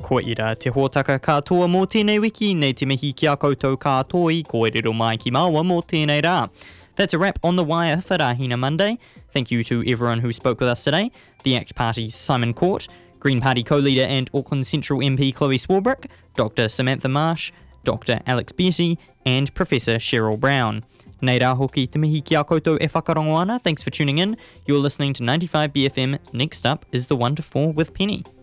Ko ira te hōtaka katoa mō tēnei wiki, nei te mihi ki a koutou kātoi, ko rero mai ki māua mō tēnei rā. That's a wrap on The Wire for Rahina Monday. Thank you to everyone who spoke with us today. The ACT Party's Simon Court, Green Party co-leader and Auckland Central MP Chloe Swarbrick, Dr Samantha Marsh, Dr Alex Beattie, and Professor Cheryl Brown. Nei rā hoki te mihi ki a koutou e whakarongo ana. Thanks for tuning in. You're listening to 95BFM. Next up is The 1 to 4 with Penny.